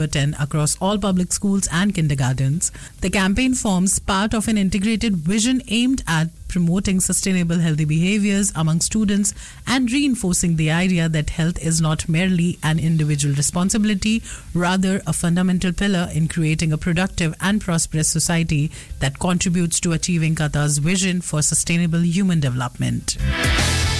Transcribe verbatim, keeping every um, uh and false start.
attend across all public schools and kindergartens. The campaign forms part of an integrated vision aimed at promoting sustainable healthy behaviors among students and reinforcing the idea that health is not merely an individual responsibility, rather a fundamental pillar in creating a productive and prosperous society that contributes to achieving Qatar's vision for sustainable human development.